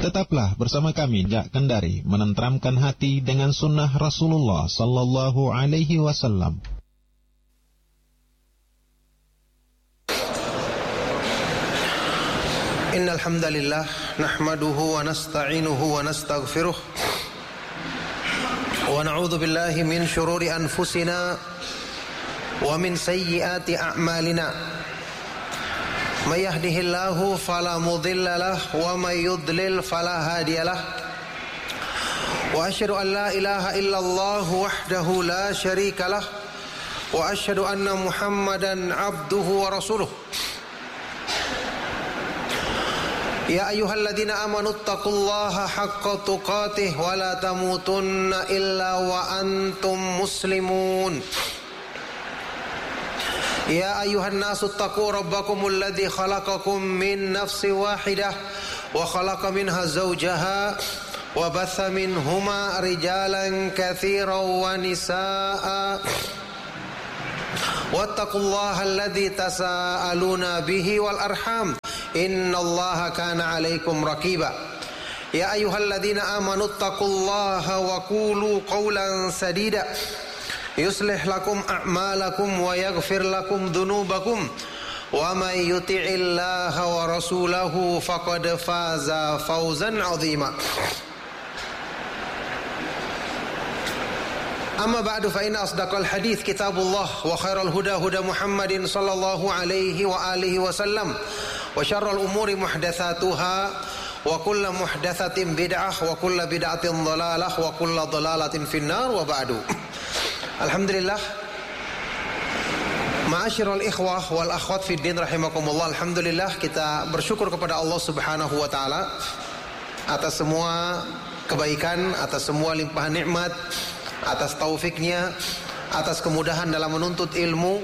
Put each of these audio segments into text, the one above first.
Tetaplah bersama kami Jak Kendari menenteramkan hati dengan sunnah Rasulullah sallallahu alaihi wasallam. Innal hamdalillah nahmaduhu wa nasta'inuhu wa nastaghfiruh wa na'udzu billahi min shururi anfusina wa min sayyiati a'malina. May yahdihillahu fala mudilla lahu wa may yudlil fala hadiya lahu. Wa asyhadu an la ilaha illallah wahdahu la syarika lahu wa asyhadu anna Muhammadan abduhu wa rasuluh. Ya ayyuhalladzina amanu taqullaha haqqa tuqatih wa la tamutunna illa wa antum muslimun. Ya ayyuhan nasu taqu rabbakumul ladzi khalaqakum min nafsin wahidah wa khalaqa minha zawjaha wa batha minhuma rijalan katsiran wa nisaa'a wattaqullaha alladzi tasaaluna bihi wal arham innallaha kana 'alaikum raqiba. Ya ayyuhalladzina amanu taqullaha wa qulu qawlan sadida yuslih lakum a'malakum wa yaghfir lakum dhunubakum wa may yuti'illaha wa rasulahu faqad faza fawzan 'azima. Amma ba'du fa inna asdaqal hadits kitabullah wa khairal huda huda Muhammadin sallallahu alaihi wa alihi wasallam wa syarrul umuri muhdatsatuha wa kullu muhdatsatin bid'ah wa kullu bid'atin dhalalah wa kullu dhalalatin finnar wa ba'du. Alhamdulillah, ma'asyiral ikhwah wal akhwat fid din rahimakumullah. Alhamdulillah, kita bersyukur kepada Allah Subhanahu wa taala atas semua kebaikan, atas semua limpahan nikmat, atas taufiknya, atas kemudahan dalam menuntut ilmu.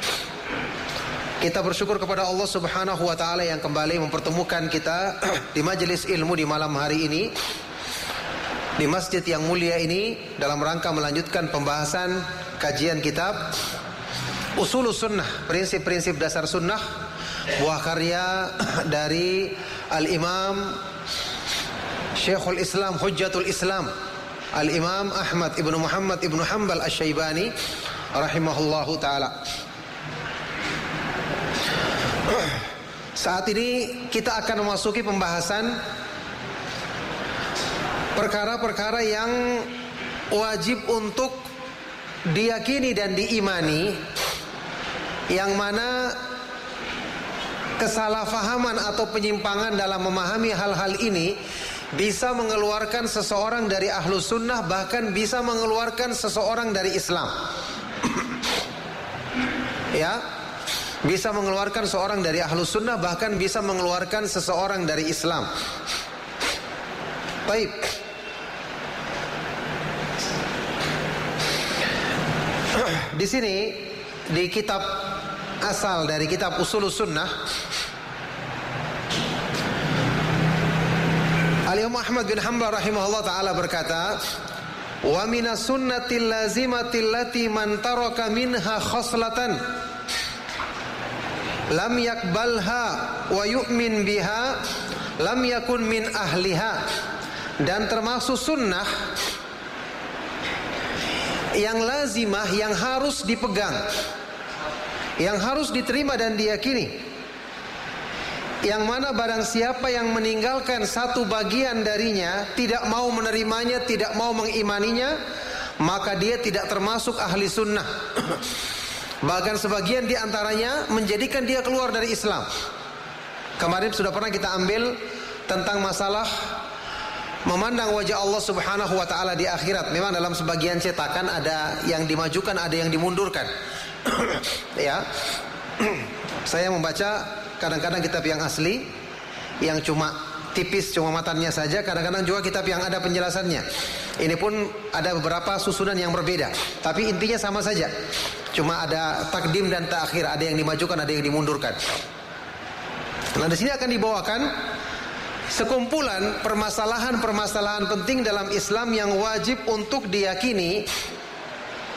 Kita bersyukur kepada Allah Subhanahu wa taala yang kembali mempertemukan kita di majelis ilmu di malam hari ini, di masjid yang mulia ini, dalam rangka melanjutkan pembahasan kajian kitab Ushulus Sunnah, prinsip-prinsip dasar sunnah, buah karya dari Al-Imam Syekhul Islam Hujjatul Islam Al-Imam Ahmad ibnu Muhammad ibnu Hanbal Asy-Syaibani rahimahullahu ta'ala. Saat ini kita akan memasuki pembahasan perkara-perkara yang wajib untuk diyakini dan diimani, yang mana kesalahpahaman atau penyimpangan dalam memahami hal-hal ini bisa mengeluarkan seseorang dari ahlus sunnah, bahkan bisa mengeluarkan seseorang dari Islam. Ya, bisa mengeluarkan seorang dari ahlus sunnah, bahkan bisa mengeluarkan seseorang dari Islam. Baik. Di sini di kitab asal dari kitab Ushulus Sunnah, Al-Imam Ahmad bin Hanbal rahimahullah ta'ala berkata, wa minas sunnatil lazimatil lati man taraka minha khoslatan lam yakbalha wa yu'min biha lam yakun min ahliha. Dan termasuk sunnah yang lazimah, yang harus dipegang, yang harus diterima dan diyakini, yang mana barang siapa yang meninggalkan satu bagian darinya, tidak mau menerimanya, tidak mau mengimaninya, maka dia tidak termasuk ahli sunnah. Bahkan sebagian di antaranya menjadikan dia keluar dari Islam. Kemarin sudah pernah kita ambil tentang masalah memandang wajah Allah Subhanahu wa taala di akhirat. Memang dalam sebagian cetakan ada yang dimajukan, ada yang dimundurkan. Ya. Saya membaca kadang-kadang kitab yang asli, yang cuma tipis, cuma matanya saja. Kadang-kadang juga kitab yang ada penjelasannya. Ini pun ada beberapa susunan yang berbeda, tapi intinya sama saja. Cuma ada takdim dan ta'khir, ada yang dimajukan, ada yang dimundurkan. Nah, di sini akan dibawakan sekumpulan permasalahan-permasalahan penting dalam Islam yang wajib untuk diyakini,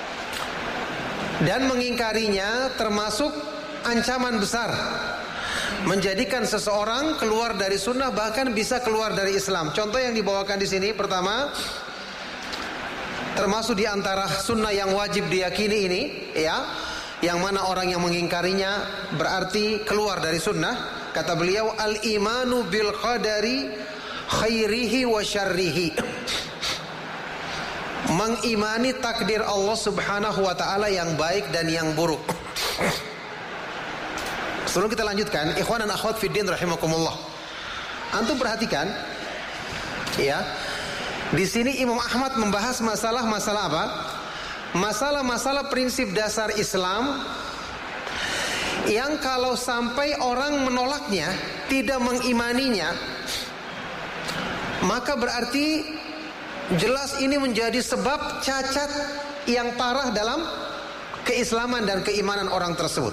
dan mengingkarinya termasuk ancaman besar menjadikan seseorang keluar dari sunnah, bahkan bisa keluar dari Islam. Contoh yang dibawakan di sini, pertama, termasuk di antara sunnah yang wajib diyakini ini, ya, yang mana orang yang mengingkarinya berarti keluar dari sunnah. Kata beliau, al-imanu bil qadari khairihi wa syarrihi. Mengimani takdir Allah Subhanahu wa ta'ala yang baik dan yang buruk. Sebelum kita lanjutkan, ikhwan dan akhwat fiddin rahimakumullah, antum perhatikan, ya, di sini Imam Ahmad membahas masalah-masalah apa? Masalah-masalah prinsip dasar Islam yang kalau sampai orang menolaknya, tidak mengimaninya, maka berarti jelas ini menjadi sebab cacat yang parah dalam keislaman dan keimanan orang tersebut.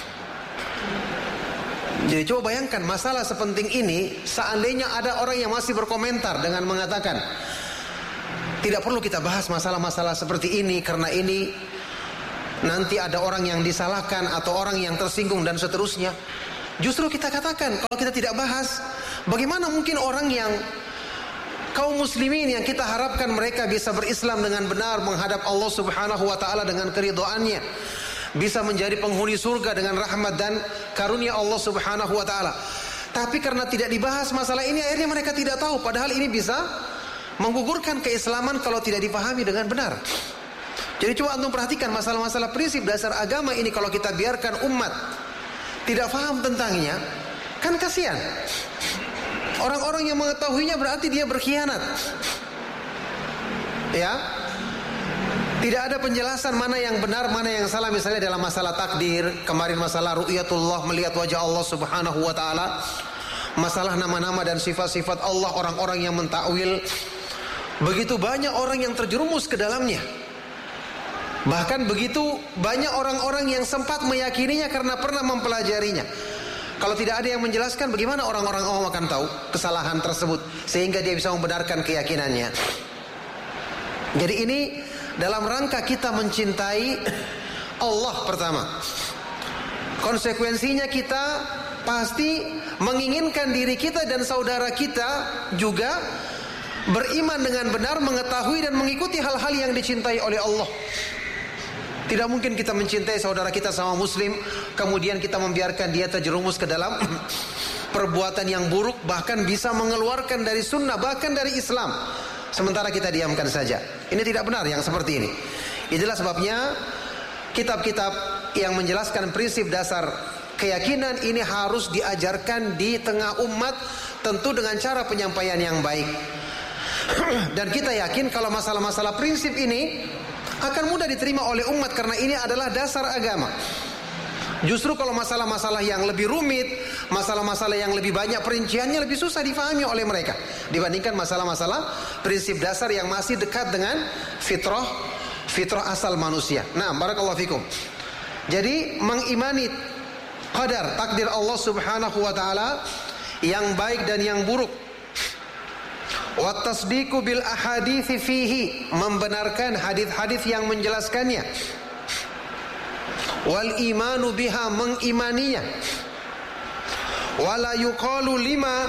Jadi coba bayangkan masalah sepenting ini, seandainya ada orang yang masih berkomentar dengan mengatakan, tidak perlu kita bahas masalah-masalah seperti ini karena ini nanti ada orang yang disalahkan atau orang yang tersinggung dan seterusnya. Justru kita katakan, kalau kita tidak bahas, bagaimana mungkin orang yang kaum muslimin yang kita harapkan mereka bisa berislam dengan benar, menghadap Allah Subhanahu wa ta'ala dengan keridhaannya, bisa menjadi penghuni surga dengan rahmat dan karunia Allah Subhanahu wa ta'ala. Tapi karena tidak dibahas masalah ini, akhirnya mereka tidak tahu, padahal ini bisa menggugurkan keislaman kalau tidak dipahami dengan benar. Jadi coba antum perhatikan masalah-masalah prinsip dasar agama ini, kalau kita biarkan umat tidak paham tentangnya, kan kasihan. Orang-orang yang mengetahuinya berarti dia berkhianat. Ya, tidak ada penjelasan mana yang benar, mana yang salah. Misalnya dalam masalah takdir, kemarin masalah ru'yatullah, melihat wajah Allah Subhanahu wa ta'ala, masalah nama-nama dan sifat-sifat Allah, orang-orang yang mentakwil. Begitu banyak orang yang terjerumus ke dalamnya. Bahkan begitu banyak orang-orang yang sempat meyakininya karena pernah mempelajarinya. Kalau tidak ada yang menjelaskan, bagaimana orang-orang awam akan tahu kesalahan tersebut sehingga dia bisa membenarkan keyakinannya. Jadi ini dalam rangka kita mencintai Allah pertama. Konsekuensinya kita pasti menginginkan diri kita dan saudara kita juga beriman dengan benar, mengetahui dan mengikuti hal-hal yang dicintai oleh Allah. Tidak mungkin kita mencintai saudara kita sama muslim, kemudian kita membiarkan dia terjerumus ke dalam perbuatan yang buruk, bahkan bisa mengeluarkan dari sunnah, bahkan dari Islam, sementara kita diamkan saja. Ini tidak benar yang seperti ini. Itulah sebabnya kitab-kitab yang menjelaskan prinsip dasar keyakinan ini harus diajarkan di tengah umat, tentu dengan cara penyampaian yang baik. Dan kita yakin kalau masalah-masalah prinsip ini akan mudah diterima oleh umat karena ini adalah dasar agama. Justru kalau masalah-masalah yang lebih rumit, masalah-masalah yang lebih banyak perinciannya, lebih susah difahami oleh mereka dibandingkan masalah-masalah prinsip dasar yang masih dekat dengan fitrah asal manusia. Nah, barakallahu fikum. Jadi mengimani qadar, takdir Allah Subhanahu wa ta'ala yang baik dan yang buruk. Wa tasdiqu bil ahadithi fihi, membenarkan hadis-hadis yang menjelaskannya. Wal imanu biha, mengimaninya. Wala yuqalu lima,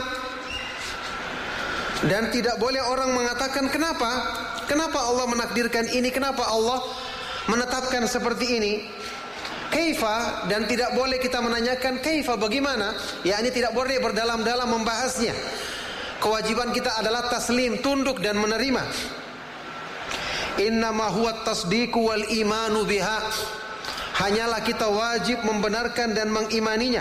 dan tidak boleh orang mengatakan kenapa Allah menakdirkan ini, kenapa Allah menetapkan seperti ini. Kaifa, dan tidak boleh kita menanyakan kaifa, bagaimana. Ya, ini tidak boleh berdalam-dalam membahasnya. Kewajiban kita adalah taslim, tunduk dan menerima. Innama huwa tasdiqu wal imanu biha, hanyalah kita wajib membenarkan dan mengimaninya.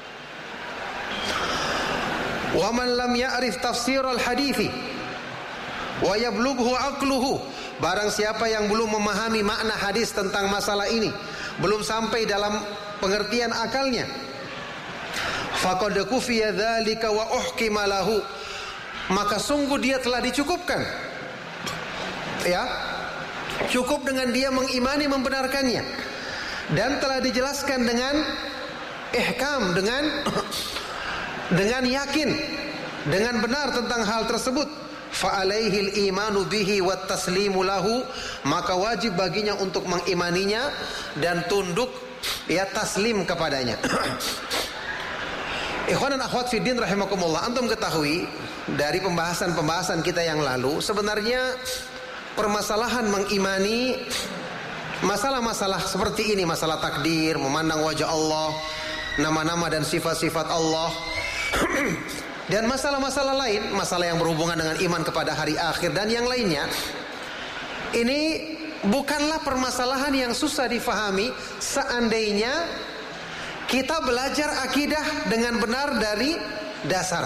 Wa man lam ya'rif tafsir al-hadithi wa yablughu aqluhu, barang siapa yang belum memahami makna hadis tentang masalah ini, belum sampai dalam pengertian akalnya, faqad kufiya dzalika wa uhkima lahu, maka sungguh dia telah dicukupkan. Ya, cukup dengan dia mengimani, membenarkannya, dan telah dijelaskan dengan ihkam, dengan yakin, dengan benar tentang hal tersebut. Fa alaihil imanu bihi wat taslimu lahu, maka wajib baginya untuk mengimaninya dan tunduk, ya, taslim kepadanya. Ikhwan dan akhwat fiddin rahimakumullah, antum ketahui dari pembahasan kita yang lalu, sebenarnya permasalahan mengimani masalah-masalah seperti ini, masalah takdir, memandang wajah Allah, nama-nama dan sifat-sifat Allah, dan masalah-masalah lain, masalah yang berhubungan dengan iman kepada hari akhir dan yang lainnya, ini bukanlah permasalahan yang susah difahami seandainya kita belajar akidah dengan benar dari dasar.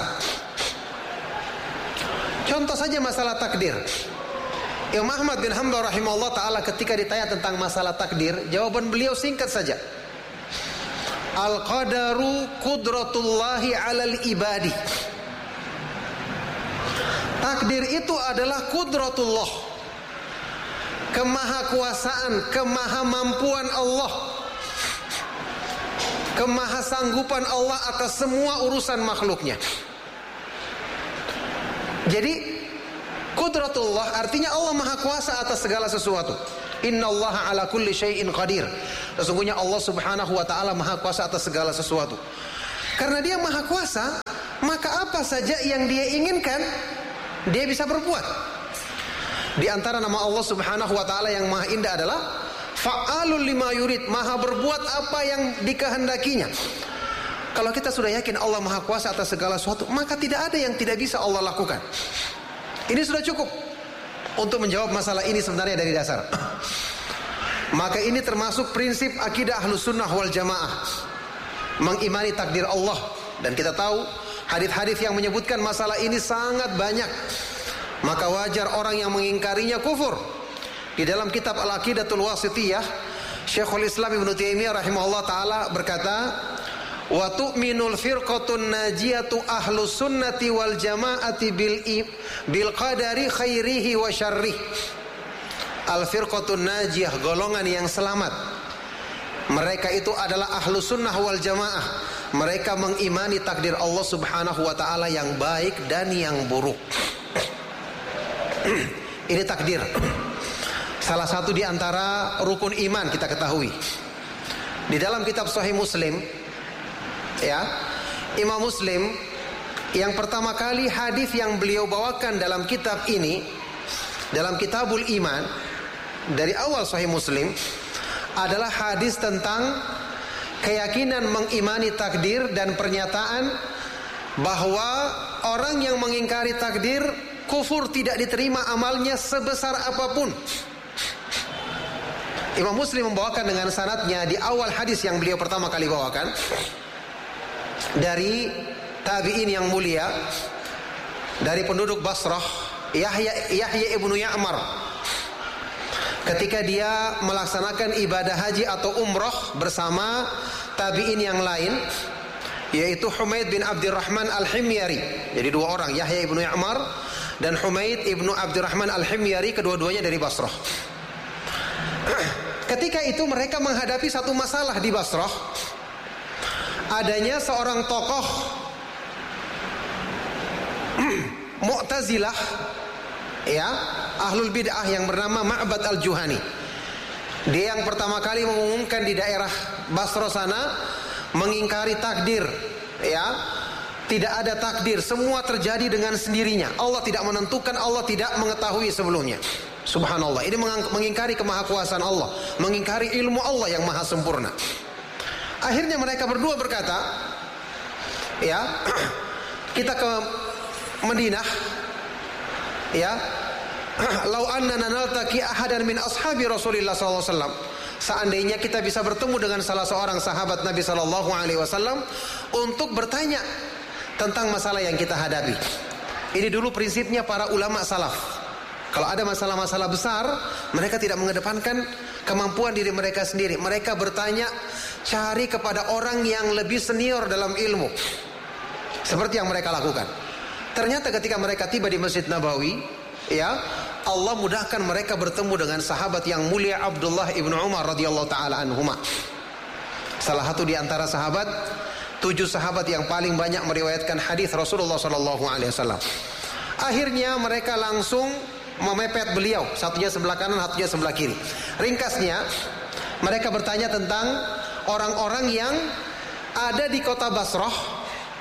Contoh saja masalah takdir. Imam Ahmad bin Hanbal rahimahullah ta'ala ketika ditanya tentang masalah takdir, jawaban beliau singkat saja. Al-qadaru qudratullahi alal ibadi. Takdir itu adalah qudratullah, kemahakuasaan, kemahamampuan Allah, kemahasanggupan Allah atas semua urusan makhluknya. Jadi qudratullah artinya Allah maha kuasa atas segala sesuatu. Innallaha ala kulli syai'in qadir. Sesungguhnya Allah subhanahu wa ta'ala maha kuasa atas segala sesuatu. Karena dia maha kuasa, maka apa saja yang dia inginkan dia bisa berbuat. Di antara nama Allah subhanahu wa ta'ala yang maha indah adalah Fa'alul lima yurid, maha berbuat apa yang dikehendakinya. Kalau kita sudah yakin Allah maha kuasa atas segala sesuatu, maka tidak ada yang tidak bisa Allah lakukan. Ini sudah cukup untuk menjawab masalah ini sebenarnya dari dasar. Maka ini termasuk prinsip akidah Ahlus Sunnah wal Jamaah, mengimani takdir Allah. Dan kita tahu hadis-hadis yang menyebutkan masalah ini sangat banyak. Maka wajar orang yang mengingkarinya kufur. Di dalam kitab Al-Aqidatul Wasithiyah, Syekhul Islam Ibnu Taimiyah rahimahullah taala berkata, "Wa tu'minul firqatun najiyatu ahlus sunnati wal jamaati bil qadari khairihi wa syarrih." Al-firqatun najiyah, golongan yang selamat. Mereka itu adalah ahlus sunnah wal jamaah. Mereka mengimani takdir Allah subhanahu wa ta'ala yang baik dan yang buruk. Ini takdir. Salah satu di antara rukun iman kita ketahui. Di dalam kitab Sahih Muslim, ya, Imam Muslim yang pertama kali hadis yang beliau bawakan dalam kitab ini, dalam Kitabul Iman, dari awal Sahih Muslim adalah hadis tentang keyakinan mengimani takdir dan pernyataan bahwa orang yang mengingkari takdir kufur, tidak diterima amalnya sebesar apapun. Imam Muslim membawakan dengan sanadnya di awal hadis yang beliau pertama kali bawakan dari tabi'in yang mulia, dari penduduk Basrah, Yahya ibnu Ya'mar, ketika dia melaksanakan ibadah haji atau umroh bersama tabi'in yang lain, yaitu Humaid bin Abdurrahman al-Himyari. Jadi dua orang, Yahya ibnu Ya'mar dan Humaid ibnu Abdurrahman al-Himyari, kedua-duanya dari Basrah. Ketika itu mereka menghadapi satu masalah di Basrah. Adanya seorang tokoh Mu'tazilah, ya, ahlul bid'ah yang bernama Ma'bad al-Juhani. Dia yang pertama kali mengumumkan di daerah Basrah sana, mengingkari takdir, ya. Tidak ada takdir, semua terjadi dengan sendirinya. Allah tidak menentukan, Allah tidak mengetahui sebelumnya. Subhanallah, ini mengingkari kemahakuasaan Allah, mengingkari ilmu Allah yang maha sempurna. Akhirnya mereka berdua berkata, ya, kita ke Madinah, ya, lau annana naltaqi ahadan min ashabi Rasulillah sallallahu alaihi wasallam. Seandainya kita bisa bertemu dengan salah seorang sahabat Nabi sallallahu alaihi wasallam untuk bertanya tentang masalah yang kita hadapi. Ini dulu prinsipnya para ulama salaf. Kalau ada masalah-masalah besar, mereka tidak mengedepankan kemampuan diri mereka sendiri. Mereka bertanya, cari kepada orang yang lebih senior dalam ilmu. Seperti yang mereka lakukan. Ternyata ketika mereka tiba di Masjid Nabawi, ya, Allah mudahkan mereka bertemu dengan sahabat yang mulia Abdullah ibnu Umar radhiyallahu taala anhuma. Salah satu di antara sahabat, 7 sahabat yang paling banyak meriwayatkan hadis Rasulullah sallallahu alaihi wasallam. Akhirnya mereka langsung memepet beliau, satunya sebelah kanan, satunya sebelah kiri. Ringkasnya, mereka bertanya tentang orang-orang yang ada di kota Basrah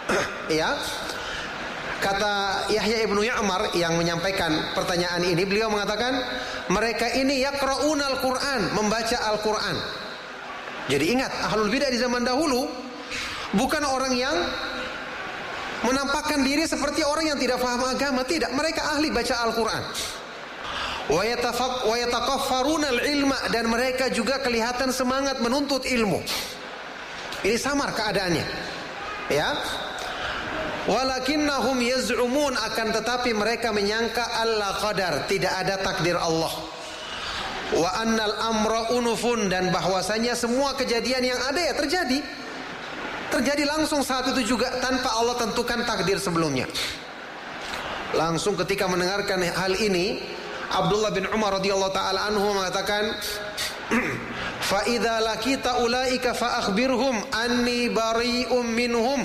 Ya. Kata Yahya ibnu Ya'mar yang menyampaikan pertanyaan ini, beliau mengatakan mereka ini yaqra'unal Qur'an, membaca Al-Qur'an. Jadi ingat, ahlul bidah di zaman dahulu bukan orang yang menampakkan diri seperti orang yang tidak paham agama, tidak, mereka ahli baca Al-Qur'an. Wa yataqaffarunal ilma, dan mereka juga kelihatan semangat menuntut ilmu. Ini samar keadaannya. Ya. Walakinnahum yaz'umun, akan tetapi mereka menyangka alla qadar, tidak ada takdir Allah. Wa annal amra unufun, dan bahwasanya semua kejadian yang ada ya terjadi langsung saat itu juga tanpa Allah tentukan takdir sebelumnya. Langsung ketika mendengarkan hal ini, Abdullah bin Umar radhiyallahu taala anhu mengatakan, fa idza laqita ulaika fa akhbirhum anni bari'um minhum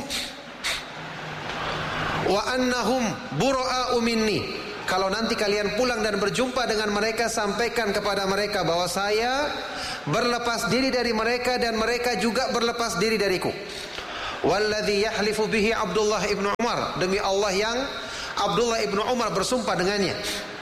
wa annahum bura'u minni. Kalau nanti kalian pulang dan berjumpa dengan mereka, sampaikan kepada mereka bahwa saya berlepas diri dari mereka dan mereka juga berlepas diri dariku. Walladzi yahlifu bihi Abdullah ibnu Umar, demi Allah yang Abdullah ibnu Umar bersumpah dengannya.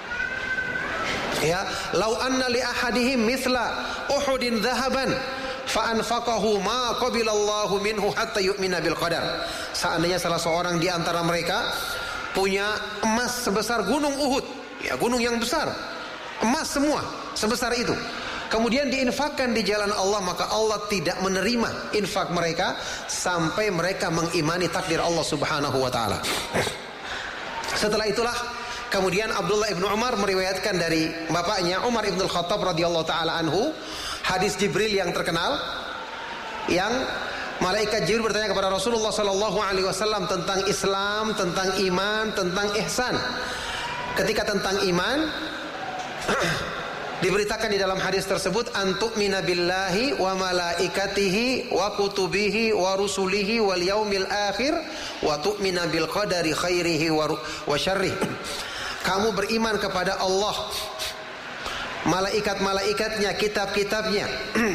Ya, lau anna li ahadihim mithla Uhudin dhahaban fa anfaqahu ma qabilallahu minhu hatta yu'mina bil qadar. Seandainya salah seorang di antara mereka punya emas sebesar gunung Uhud, ya gunung yang besar, emas semua sebesar itu, kemudian diinfakkan di jalan Allah, maka Allah tidak menerima infak mereka sampai mereka mengimani takdir Allah Subhanahu wa taala. Setelah itulah kemudian Abdullah ibnu Umar meriwayatkan dari bapaknya Umar ibn Khattab radhiyallahu taala anhu hadis Jibril yang terkenal, yang malaikat Jibril bertanya kepada Rasulullah sallallahu alaihi wasallam tentang Islam, tentang iman, tentang ihsan. Ketika tentang iman diberitakan di dalam hadis tersebut, antu'mina billahi wa malaikatihi wa kutubihi wa rusulihi wal yaumil akhir wa tu'mina bil qadari khairihi wa syarrihi. Kamu beriman kepada Allah, malaikat-malaikatnya, kitab-kitabnya,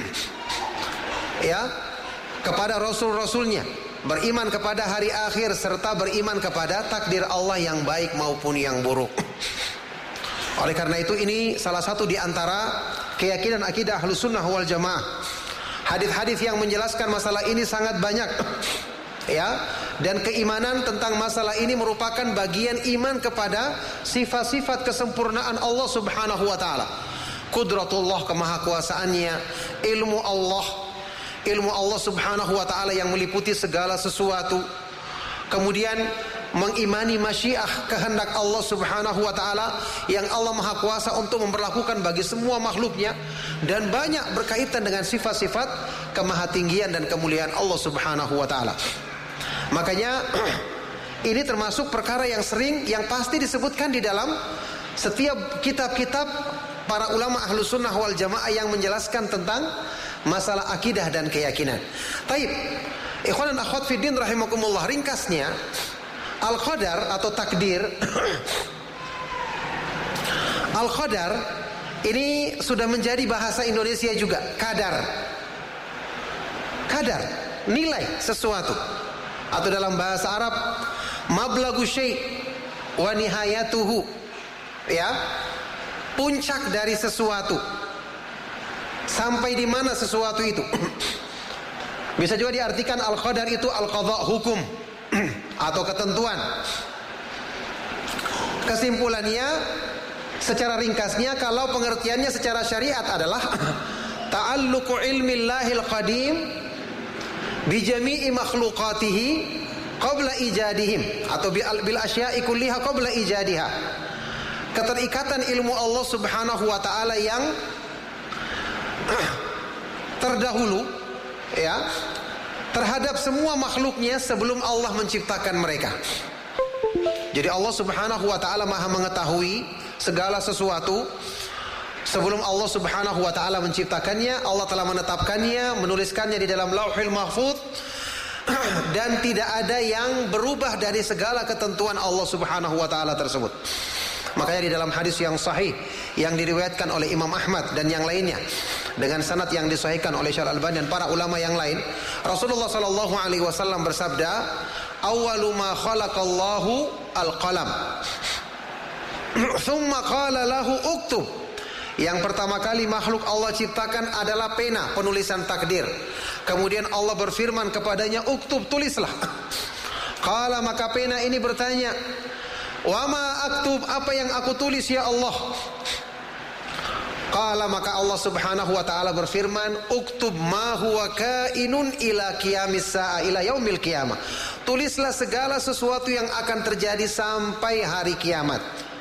ya, kepada rasul-rasulnya, beriman kepada hari akhir, serta beriman kepada takdir Allah yang baik maupun yang buruk. Oleh karena itu, ini salah satu di antara keyakinan akidah Ahlus Sunnah wal Jamaah. Hadis-hadis yang menjelaskan masalah ini sangat banyak, ya, dan keimanan tentang masalah ini merupakan bagian iman kepada sifat-sifat kesempurnaan Allah Subhanahu wa taala. Qudratullah, kemahakuasaannya, ilmu Allah Subhanahu wa taala yang meliputi segala sesuatu. Kemudian mengimani masyiah, kehendak Allah Subhanahu wa taala yang Allah Maha Kuasa untuk memperlakukan bagi semua makhluknya, dan banyak berkaitan dengan sifat-sifat kemahatinggian dan kemuliaan Allah Subhanahu wa taala. Makanya ini termasuk perkara yang sering, yang pasti disebutkan di dalam setiap kitab-kitab para ulama Ahlus Sunnah wal Jamaah yang menjelaskan tentang masalah akidah dan keyakinan. Taib, ikhwan dan akhwat fiddin rahimakumullah, ringkasnya Al-Qadar atau takdir Al-Qadar ini sudah menjadi bahasa Indonesia juga. Kadar, nilai sesuatu, atau dalam bahasa Arab mablagu syai' wa nihayatuhu, ya, puncak dari sesuatu, sampai di mana sesuatu itu. Bisa juga diartikan Al-Qadar itu Al-Qadha, hukum atau ketentuan. Kesimpulannya secara ringkasnya, kalau pengertiannya secara syariat adalah ta'alluqu ilmillahil qadim bi jami'i makhluqatihi qabla ijadihim, atau bil asya'i kulliha qabla ijadiha. Keterikatan ilmu Allah Subhanahu wa taala yang terdahulu, ya, terhadap semua makhluknya sebelum Allah menciptakan mereka. Jadi Allah Subhanahu wa taala Maha mengetahui segala sesuatu sebelum Allah Subhanahu wa taala menciptakannya. Allah telah menetapkannya, menuliskannya di dalam Lauhul Mahfuz, dan tidak ada yang berubah dari segala ketentuan Allah Subhanahu wa taala tersebut. Makanya di dalam hadis yang sahih yang diriwayatkan oleh Imam Ahmad dan yang lainnya dengan sanad yang disahihkan oleh Syekh Al-Albani dan para ulama yang lain, Rasulullah sallallahu alaihi wasallam bersabda, awwalu ma khalaqallahu al-qalam. Tsumma qala lahu uktub. Yang pertama kali makhluk Allah ciptakan adalah pena, penulisan takdir. Kemudian Allah berfirman kepadanya, uktub, tulislah. Qala, maka pena ini bertanya, wa ma aktub, apa yang aku tulis ya Allah? Qala, maka Allah subhanahu wa ta'ala berfirman, uktub ma huwa kainun ila qiyamis sa'a, ila yaumil qiyamah. Tulislah segala sesuatu yang akan terjadi sampai hari kiamat.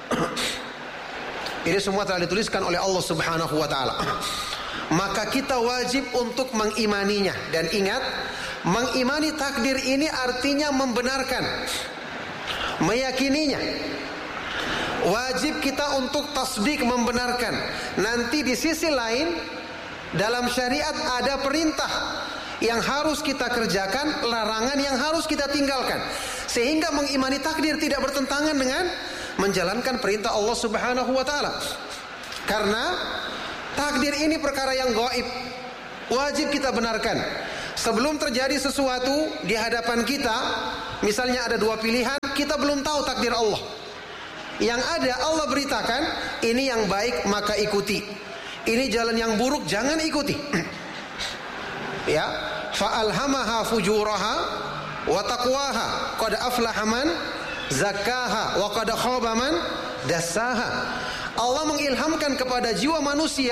Ini semua telah dituliskan oleh Allah subhanahu wa ta'ala. Maka kita wajib untuk mengimaninya. Dan ingat, mengimani takdir ini artinya membenarkan, meyakininya. Wajib kita untuk tasdik, membenarkan. Nanti di sisi lain, dalam syariat ada perintah yang harus kita kerjakan, larangan yang harus kita tinggalkan. Sehingga mengimani takdir tidak bertentangan dengan menjalankan perintah Allah subhanahu wa ta'ala. Karena takdir ini perkara yang gaib, wajib kita benarkan. Sebelum terjadi sesuatu di hadapan kita, misalnya ada dua pilihan, kita belum tahu takdir Allah. Yang ada Allah beritakan, ini yang baik maka ikuti, ini jalan yang buruk jangan ikuti. Ya, fa'alhamaha fujuraha wa taqwaha, qad aflaha man zakkaha wa qad khaba man dassaha. Allah mengilhamkan kepada jiwa manusia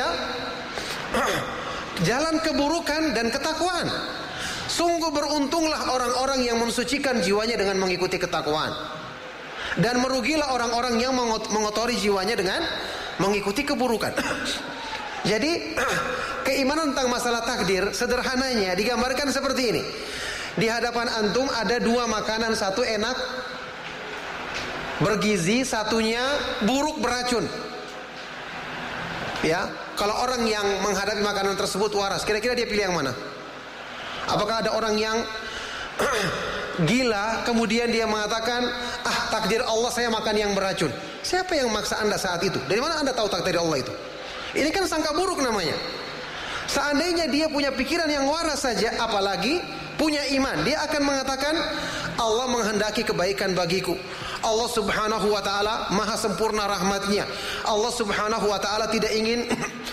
jalan keburukan dan ketakwaan. Sungguh beruntunglah orang-orang yang mensucikan jiwanya dengan mengikuti ketakwaan, dan merugilah orang-orang yang mengotori jiwanya dengan mengikuti keburukan. Jadi keimanan tentang masalah takdir sederhananya digambarkan seperti ini. Di hadapan antum ada dua makanan, satu enak bergizi, satunya buruk beracun. Ya, kalau orang yang menghadapi makanan tersebut waras, kira-kira dia pilih yang mana? Apakah ada orang yang gila kemudian dia mengatakan, takdir Allah saya makan yang beracun? Siapa yang maksa anda saat itu? Dari mana anda tahu takdir Allah itu? Ini kan sangka buruk namanya. Seandainya dia punya pikiran yang waras saja, apalagi punya iman, dia akan mengatakan, Allah menghendaki kebaikan bagiku. Allah subhanahu wa ta'ala maha sempurna rahmatnya. Allah subhanahu wa ta'ala tidak ingin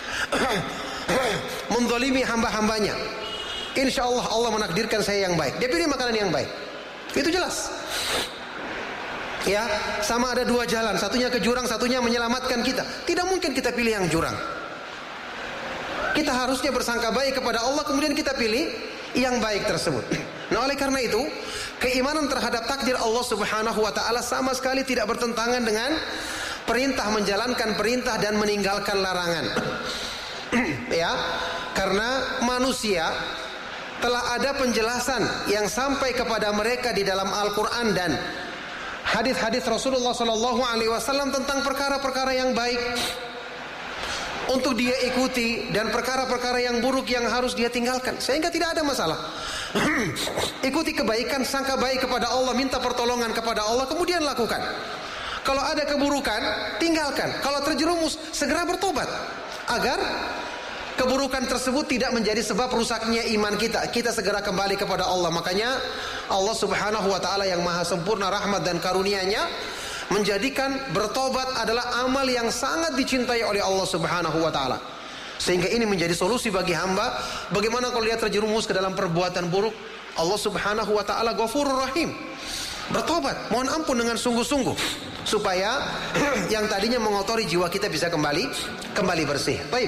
menzalimi hamba-hambanya. Insya Allah Allah menakdirkan saya yang baik. Dia pilih makanan yang baik. Itu jelas. Ya, sama ada dua jalan, satunya ke jurang, satunya menyelamatkan kita. Tidak mungkin kita pilih yang jurang. Kita harusnya bersangka baik kepada Allah, kemudian kita pilih yang baik tersebut. Nah, oleh karena itu, keimanan terhadap takdir Allah subhanahu wa ta'ala sama sekali tidak bertentangan dengan perintah, menjalankan perintah dan meninggalkan larangan. Ya, karena manusia telah ada penjelasan yang sampai kepada mereka di dalam Al-Quran dan hadis-hadis Rasulullah SAW tentang perkara-perkara yang baik untuk dia ikuti dan perkara-perkara yang buruk yang harus dia tinggalkan, sehingga tidak ada masalah. Ikuti kebaikan, sangka baik kepada Allah, minta pertolongan kepada Allah, kemudian lakukan. Kalau ada keburukan, tinggalkan. Kalau terjerumus, segera bertobat agar keburukan tersebut tidak menjadi sebab rusaknya iman kita. Kita segera kembali kepada Allah. Makanya Allah subhanahu wa ta'ala yang maha sempurna rahmat dan karunia-Nya menjadikan bertobat adalah amal yang sangat dicintai oleh Allah subhanahu wa ta'ala. Sehingga ini menjadi solusi bagi hamba. Bagaimana kalau dia terjerumus ke dalam perbuatan buruk, Allah subhanahu wa ta'ala Ghafurur Rahim. Bertobat, mohon ampun dengan sungguh-sungguh, supaya yang tadinya mengotori jiwa kita bisa kembali bersih. Baik.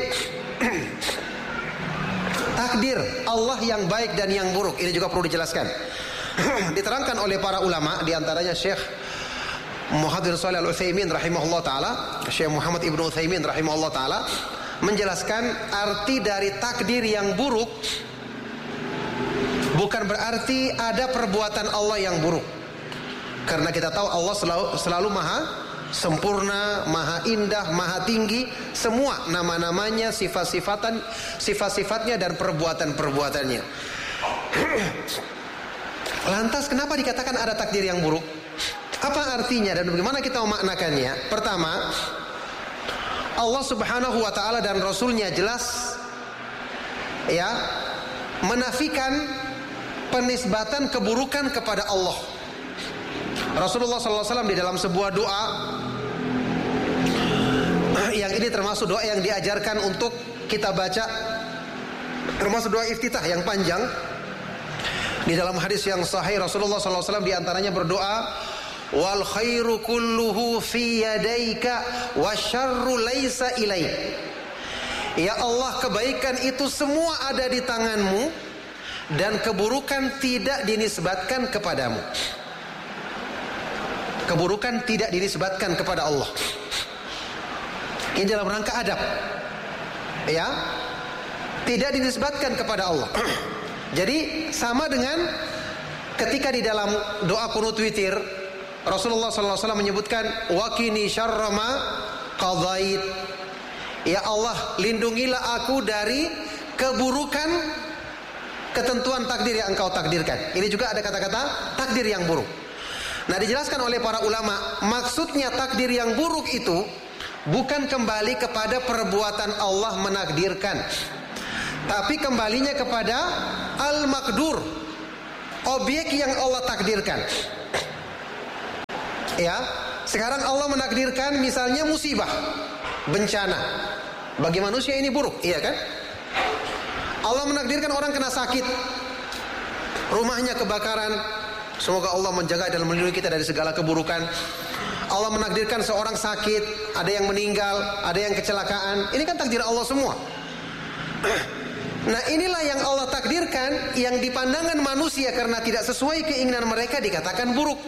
Takdir Allah yang baik dan yang buruk ini juga perlu dijelaskan. Diterangkan oleh para ulama, diantaranya Syekh Muhammad bin Shalih Al-Utsaimin rahimahullah taala, Syekh Muhammad Ibnu Utsaimin rahimahullah taala menjelaskan arti dari takdir yang buruk bukan berarti ada perbuatan Allah yang buruk. Karena kita tahu Allah selalu maha sempurna, maha indah, maha tinggi, semua nama-namanya, sifat-sifatnya dan perbuatan-perbuatannya. Lantas kenapa dikatakan ada takdir yang buruk? Apa artinya dan bagaimana kita memaknakannya? Pertama, Allah subhanahu wa ta'ala dan Rasulnya jelas menafikan penisbatan keburukan kepada Allah. Rasulullah SAW di dalam sebuah doa, yang ini termasuk doa yang diajarkan untuk kita baca, termasuk doa iftitah yang panjang. Di dalam hadis yang sahih Rasulullah SAW diantaranya berdoa, wal khairu kulluhu fi yadaika wasyarru laisa ilaik. Ya Allah, kebaikan itu semua ada di tanganmu dan keburukan tidak dinisbatkan kepadamu. Keburukan tidak dinisbatkan kepada Allah. Ini dalam rangka adab, ya, tidak dinisbatkan kepada Allah. Jadi sama dengan ketika di dalam doa qunut witir Rasulullah SAW menyebutkan waqini syarra ma qadait. Ya Allah, lindungilah aku dari keburukan ketentuan takdir yang engkau takdirkan. Ini juga ada kata-kata takdir yang buruk. Nah, dijelaskan oleh para ulama, maksudnya takdir yang buruk itu bukan kembali kepada perbuatan Allah menakdirkan, tapi kembalinya kepada al-maqdur, objek yang Allah takdirkan. Ya, sekarang Allah menakdirkan misalnya musibah, bencana. Bagi manusia ini buruk, iya kan? Allah menakdirkan orang kena sakit, rumahnya kebakaran. Semoga Allah menjaga dan melindungi kita dari segala keburukan. Allah menakdirkan seorang sakit, ada yang meninggal, ada yang kecelakaan. Ini kan takdir Allah semua. Nah, inilah yang Allah takdirkan, yang di pandangan manusia karena tidak sesuai keinginan mereka dikatakan buruk.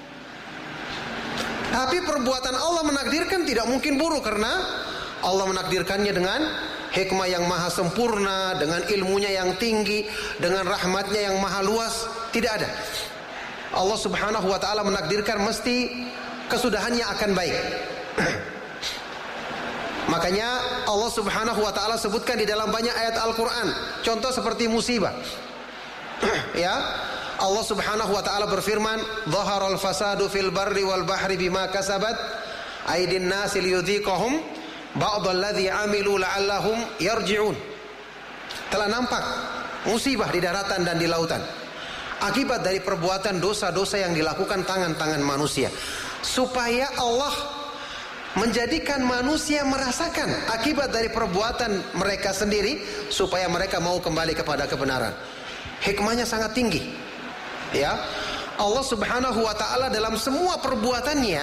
Tapi perbuatan Allah menakdirkan tidak mungkin buruk, karena Allah menakdirkannya dengan hikmah yang maha sempurna, dengan ilmunya yang tinggi, dengan rahmatnya yang maha luas. Tidak ada. Allah Subhanahu wa ta'ala menakdirkan mesti kesudahannya akan baik. Makanya Allah Subhanahu wa ta'ala sebutkan di dalam banyak ayat Al-Quran, contoh seperti musibah. Ya, Allah Subhanahu wa ta'ala berfirman, "Dhaharal fasadu fil barri wal bahri bima kasabat aydin nasi liyudhiqahum ba'dalladzi 'amilu la'allahum yarji'un." Telah nampak musibah di daratan dan di lautan akibat dari perbuatan dosa-dosa yang dilakukan tangan-tangan manusia, supaya Allah menjadikan manusia merasakan akibat dari perbuatan mereka sendiri, supaya mereka mau kembali kepada kebenaran. Hikmahnya sangat tinggi. Ya, Allah Subhanahu wa ta'ala dalam semua perbuatannya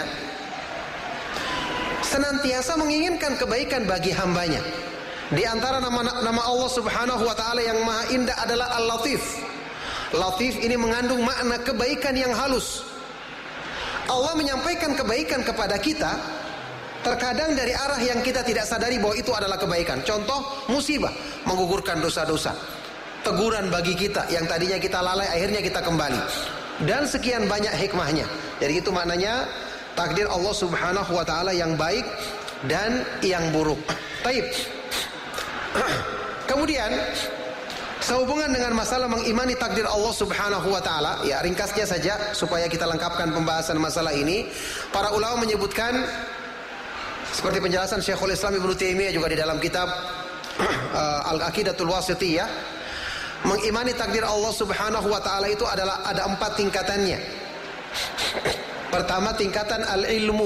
senantiasa menginginkan kebaikan bagi hambanya. Di antara nama Allah Subhanahu wa ta'ala yang maha indah adalah Al-Latif. Latif ini mengandung makna kebaikan yang halus. Allah menyampaikan kebaikan kepada kita terkadang dari arah yang kita tidak sadari bahwa itu adalah kebaikan. Contoh musibah, menggugurkan dosa-dosa. Teguran bagi kita yang tadinya kita lalai, akhirnya kita kembali. Dan sekian banyak hikmahnya. Jadi itu maknanya takdir Allah Subhanahu wa ta'ala yang baik dan yang buruk. Taib. Kemudian sehubungan dengan masalah mengimani takdir Allah Subhanahu wa ta'ala, ya ringkasnya saja supaya kita lengkapkan pembahasan masalah ini. Para ulama menyebutkan, seperti penjelasan Syekhul Islam Ibnu Taimiyah juga di dalam kitab Al-Aqidatul Wasithiyah, mengimani takdir Allah Subhanahu wa ta'ala itu adalah ada 4 tingkatannya. Pertama, tingkatan al-ilmu.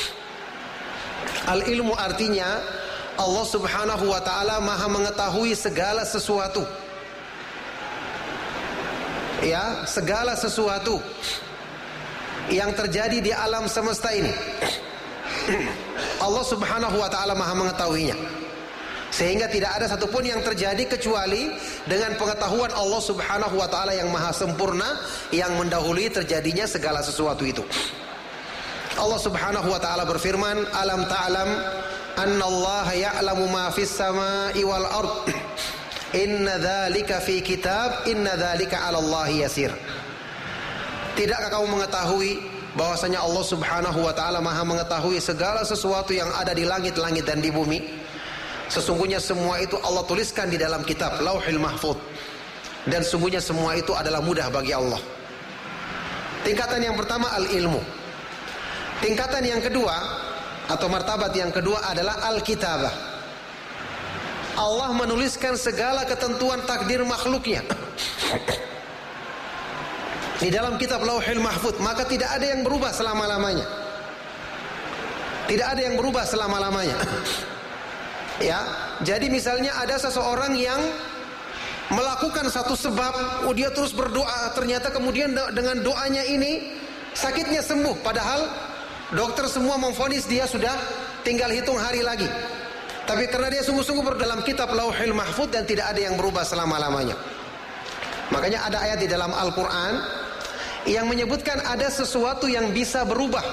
Al-ilmu artinya Allah Subhanahu wa ta'ala maha mengetahui segala sesuatu. Ya, segala sesuatu yang terjadi di alam semesta ini Allah Subhanahu wa ta'ala maha mengetahuinya, sehingga tidak ada satupun yang terjadi kecuali dengan pengetahuan Allah Subhanahu wa ta'ala yang maha sempurna, yang mendahului terjadinya segala sesuatu itu. Allah Subhanahu wa ta'ala berfirman, "Alam ta'lam annallaha ya'lamu ma fis samai wal ard. Inna dzalika fi kitab, inna dzalika 'alallahi yasir." Tidakkah kamu mengetahui bahwasanya Allah Subhanahu wa ta'ala maha mengetahui segala sesuatu yang ada di langit-langit dan di bumi? Sesungguhnya semua itu Allah tuliskan di dalam kitab Lauhil Mahfuz, dan sungguhnya semua itu adalah mudah bagi Allah. Tingkatan yang pertama al-ilmu. Tingkatan yang kedua atau martabat yang kedua adalah al-kitabah. Allah menuliskan segala ketentuan takdir makhluknya. di dalam kitab Lauhul Mahfuz, maka tidak ada yang berubah selama-lamanya. Tidak ada yang berubah selama-lamanya. Ya, jadi misalnya ada seseorang yang melakukan satu sebab, dia terus berdoa, ternyata kemudian dengan doanya ini sakitnya sembuh, padahal dokter semua memvonis dia sudah tinggal hitung hari lagi. Tapi karena dia sungguh-sungguh dalam kitab Lauhul Mahfuz dan tidak ada yang berubah selama-lamanya. Makanya ada ayat di dalam Al-Quran yang menyebutkan ada sesuatu yang bisa berubah.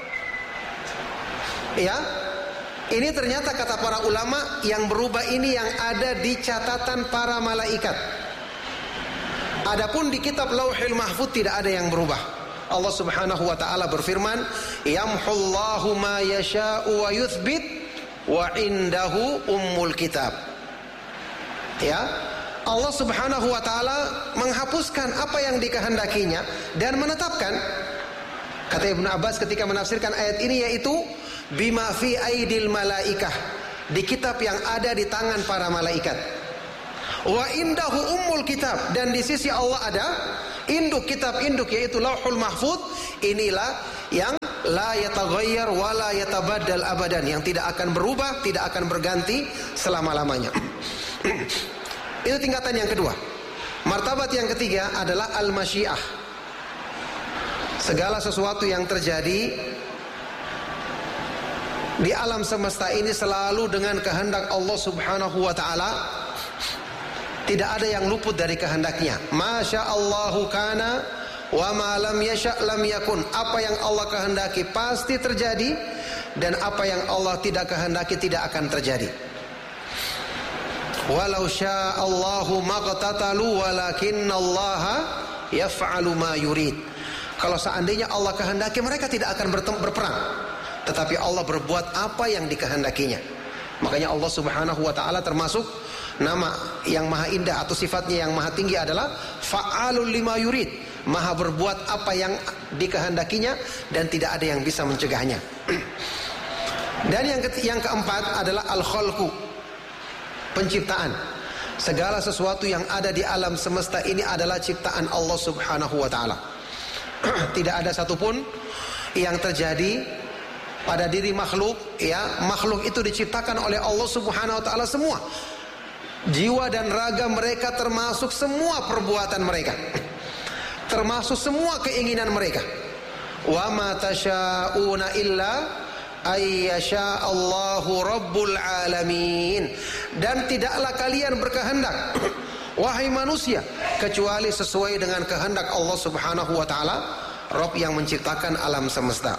Ya, ini ternyata kata para ulama, yang berubah ini yang ada di catatan para malaikat. Adapun di kitab Lauhul Mahfuz tidak ada yang berubah. Allah Subhanahu wa taala berfirman, "Yamhullahu ma yasha'u wa yuthbit wa indahu ummul kitab." Ya, Allah Subhanahu wa taala menghapuskan apa yang dikehendakinya dan menetapkan. Kata Ibnu Abbas ketika menafsirkan ayat ini, yaitu bima fi aidil malaikah, di kitab yang ada di tangan para malaikat. Wa indahu ummul kitab, dan di sisi Allah ada induk kitab induk, yaitu Lauhul Mahfuz. Inilah yang la yataghayyar wa la yatabaddal abadan, yang tidak akan berubah, tidak akan berganti selama-lamanya. Itu tingkatan yang kedua. Martabat yang ketiga adalah al-masyiah. Segala sesuatu yang terjadi di alam semesta ini selalu dengan kehendak Allah Subhanahu wa taala. Tidak ada yang luput dari kehendaknya. Masya Allahu kana wa ma lam yasha' lam yakun. Apa yang Allah kehendaki pasti terjadi, dan apa yang Allah tidak kehendaki tidak akan terjadi. Walau syaa Allahu maqtatalu walakinallaha yaf'alu ma yurid. Kalau seandainya Allah kehendaki, mereka tidak akan berperang, tetapi Allah berbuat apa yang dikehendakinya. Makanya Allah Subhanahu wa taala termasuk nama yang maha indah atau sifatnya yang maha tinggi adalah fa'alul lima yurid, maha berbuat apa yang dikehendakinya dan tidak ada yang bisa mencegahnya. Dan yang keempat adalah al-khalqu, penciptaan. Segala sesuatu yang ada di alam semesta ini adalah ciptaan Allah Subhanahu wa taala. Tidak ada satupun yang terjadi pada diri makhluk, ya, makhluk itu diciptakan oleh Allah Subhanahu wa taala semua. Jiwa dan raga mereka, termasuk semua perbuatan mereka, termasuk semua keinginan mereka. Wa ma tasyauna illa ayyasha Allahu rabbul alamin. Dan tidaklah kalian berkehendak wahai manusia, kecuali sesuai dengan kehendak Allah Subhanahu wa taala, Rabb yang menciptakan alam semesta.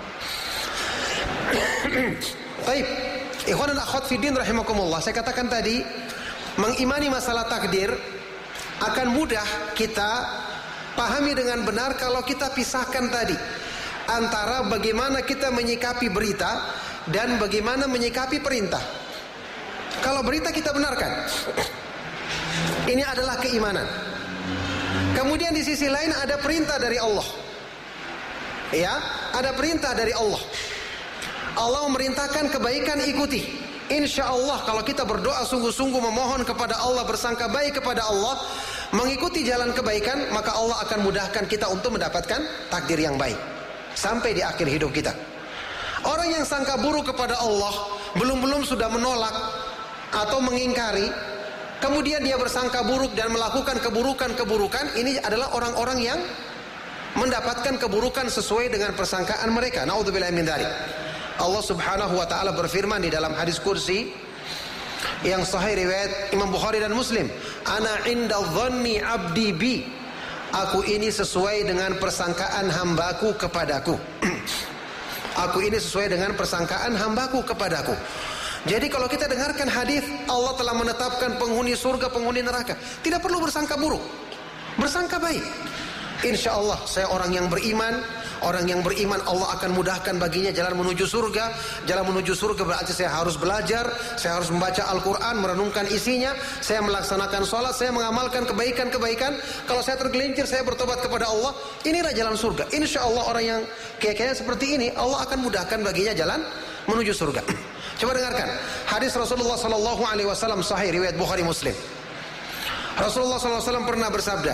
Baik, ikhwan dan akhwat fiddin rahimakumullah, saya katakan tadi, mengimani masalah takdir akan mudah kita pahami dengan benar kalau kita pisahkan tadi antara bagaimana kita menyikapi berita dan bagaimana menyikapi perintah. Kalau berita kita benarkan, ini adalah keimanan. Kemudian di sisi lain ada perintah dari Allah. Ya, ada perintah dari Allah. Allah memerintahkan kebaikan, ikuti. Insya Allah kalau kita berdoa sungguh-sungguh memohon kepada Allah, bersangka baik kepada Allah, mengikuti jalan kebaikan, maka Allah akan mudahkan kita untuk mendapatkan takdir yang baik sampai di akhir hidup kita. Orang yang sangka buruk kepada Allah, belum sudah menolak atau mengingkari, kemudian dia bersangka buruk dan melakukan keburukan, ini adalah orang-orang yang mendapatkan keburukan sesuai dengan persangkaan mereka. Naudzubillahi min dzalik. Allah Subhanahu wa taala berfirman di dalam hadis kursi yang sahih riwayat Imam Bukhari dan Muslim, "Ana 'inda dhanni 'abdi bi." Aku ini sesuai dengan persangkaan hambaku kepadaku. Aku ini sesuai dengan persangkaan hambaku kepadaku. Jadi kalau kita dengarkan hadis Allah telah menetapkan penghuni surga, penghuni neraka, tidak perlu bersangka buruk, bersangka baik. Insya Allah saya orang yang beriman. Orang yang beriman Allah akan mudahkan baginya jalan menuju surga. Jalan menuju surga berarti saya harus belajar, saya harus membaca Al-Quran, merenungkan isinya, saya melaksanakan sholat, saya mengamalkan kebaikan-kebaikan. Kalau saya tergelincir, saya bertobat kepada Allah. Inilah jalan surga. Insya Allah orang yang kayak seperti ini, Allah akan mudahkan baginya jalan menuju surga. Coba dengarkan hadis Rasulullah SAW sahih riwayat Bukhari Muslim. Rasulullah SAW pernah bersabda,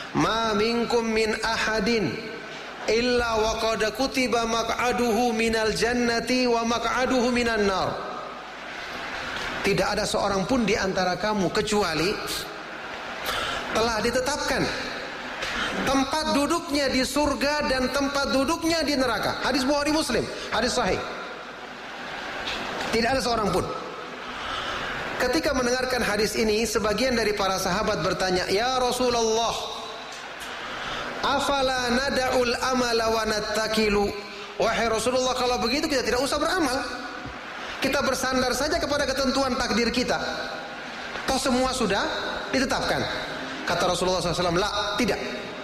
ma minkum min ahadin illa wa qad kutiba maq'aduhu minal jannati wa maq'aduhu minan nar. Tidak ada seorang pun di antara kamu kecuali telah ditetapkan tempat duduknya di surga dan tempat duduknya di neraka. Hadis Bukhari Muslim, hadis sahih. Tidak ada seorang pun. Ketika mendengarkan hadis ini, sebagian dari para sahabat bertanya, "Ya Rasulullah, afala nada'ul amala wa nattakilu?" Wahai Rasulullah, kalau begitu kita tidak usah beramal. Kita bersandar saja kepada ketentuan takdir kita. Toh semua sudah ditetapkan. Kata Rasulullah SAW, "La, tidak.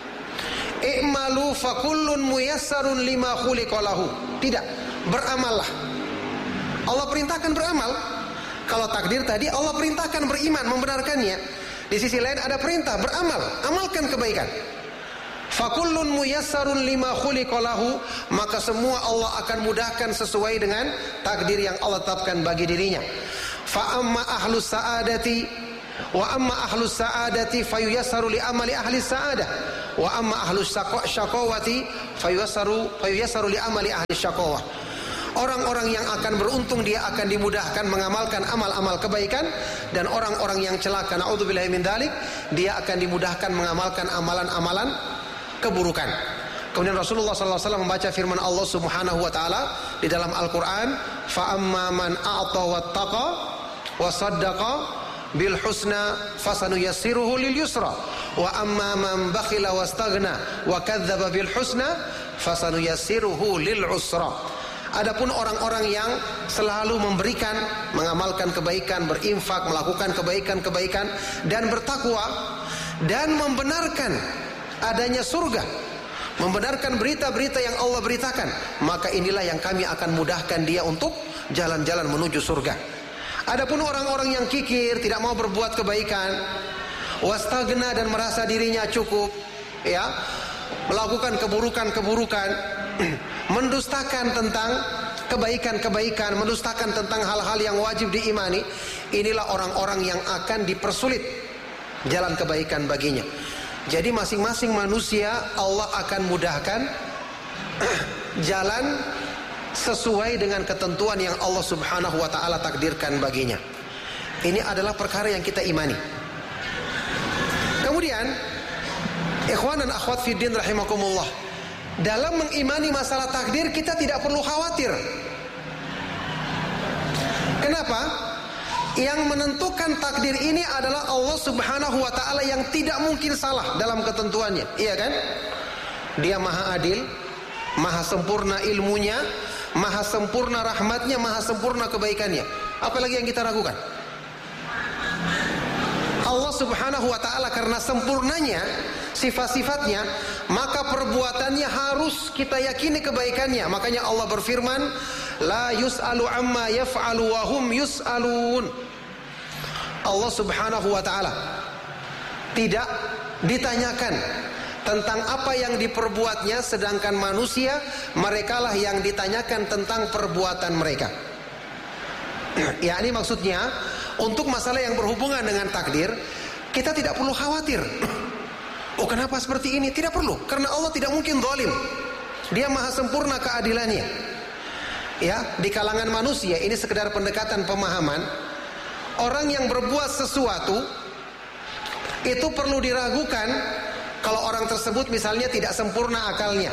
I'malu fakullun muyassarun lima khuliqa lahu." Tidak, beramallah. Allah perintahkan beramal. Kalau takdir tadi Allah perintahkan beriman, membenarkannya. Di sisi lain ada perintah beramal, amalkan kebaikan. Fakullun muyassarun lima khuliqa lahu, maka semua Allah akan mudahkan sesuai dengan takdir yang Allah tetapkan bagi dirinya. Fa amma ahlus sa'adati wa amma ahlus sa'adati fayuyassaru li amali ahli sa'adah wa amma ahlus syaqawati fayuyassaru li amali ahli syaqawah. Orang-orang yang akan beruntung dia akan dimudahkan mengamalkan amal-amal kebaikan, dan orang-orang yang celaka naudzubillahi min dzalik dia akan dimudahkan mengamalkan amalan-amalan keburukan. Kemudian Rasulullah SAW membaca firman Allah Subhanahu wa taala di dalam Al-Qur'an, fa amma man a'ta wattaqa wa saddaqa bil husna fasanuyassiruhu lil yusra wa amma man bakhila wastaghna wa kadzdzaba bil husna fasanuyassiruhu lil usra. Adapun orang-orang yang selalu memberikan, mengamalkan kebaikan, berinfak, melakukan kebaikan-kebaikan dan bertakwa dan membenarkan adanya surga, membenarkan berita-berita yang Allah beritakan, maka inilah yang kami akan mudahkan dia untuk jalan-jalan menuju surga. Adapun orang-orang yang kikir, tidak mau berbuat kebaikan, wastagna dan merasa dirinya cukup, ya, melakukan keburukan-keburukan, mendustakan tentang kebaikan-kebaikan, mendustakan tentang hal-hal yang wajib diimani, inilah orang-orang yang akan dipersulit jalan kebaikan baginya. Jadi masing-masing manusia Allah akan mudahkan jalan sesuai dengan ketentuan yang Allah Subhanahu wa taala takdirkan baginya. Ini adalah perkara yang kita imani. Kemudian, ikhwan dan akhwat fiddin rahimakumullah, dalam mengimani masalah takdir kita tidak perlu khawatir. Kenapa? Yang menentukan takdir ini adalah Allah Subhanahu wa taala yang tidak mungkin salah dalam ketentuannya. Iya kan? Dia Maha Adil, Maha sempurna ilmunya, Maha sempurna rahmatnya, Maha sempurna kebaikannya. Apalagi yang kita ragukan? Allah Subhanahu wa taala karena sempurnanya sifat-sifatnya, maka perbuatannya harus kita yakini kebaikannya. Makanya Allah berfirman, la yus'alu amma yaf'alu wa hum yus'alun. Allah Subhanahu wa taala tidak ditanyakan tentang apa yang diperbuatnya, sedangkan manusia merekalah yang ditanyakan tentang perbuatan mereka. Ya, ini maksudnya untuk masalah yang berhubungan dengan takdir kita tidak perlu khawatir. Oh, kenapa seperti ini? Tidak perlu, karena Allah tidak mungkin zalim. Dia maha sempurna keadilannya. Ya, di kalangan manusia ini sekedar pendekatan pemahaman. Orang yang berbuat sesuatu itu perlu diragukan kalau orang tersebut misalnya tidak sempurna akalnya.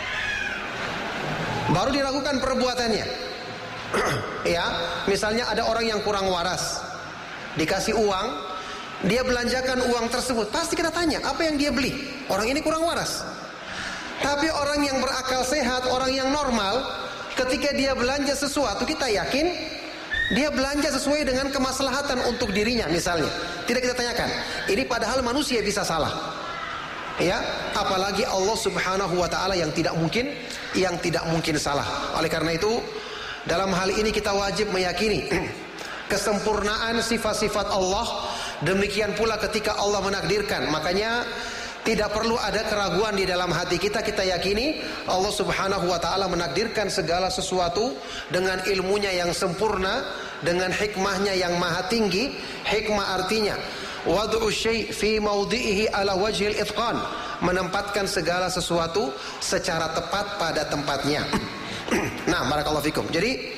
Baru diragukan perbuatannya. Ya, misalnya ada orang yang kurang waras, dikasih uang, dia belanjakan uang tersebut, pasti kita tanya, apa yang dia beli? Orang ini kurang waras. Tapi orang yang berakal sehat, orang yang normal, ketika dia belanja sesuatu, kita yakin dia belanja sesuai dengan kemaslahatan untuk dirinya misalnya. Tidak kita tanyakan. Ini padahal manusia bisa salah. Ya, apalagi Allah Subhanahu wa taala yang tidak mungkin salah. Oleh karena itu, dalam hal ini kita wajib meyakini kesempurnaan sifat-sifat Allah. Demikian pula ketika Allah menakdirkan, makanya tidak perlu ada keraguan di dalam hati kita. Kita yakini Allah Subhanahu wa taala menakdirkan segala sesuatu dengan ilmunya yang sempurna, dengan hikmahnya yang maha tinggi. Hikmah artinya wad'u syai' fi mawdi'ihi ala wajhil itqan, menempatkan segala sesuatu secara tepat pada tempatnya. Nah, barakallahu fikum. Jadi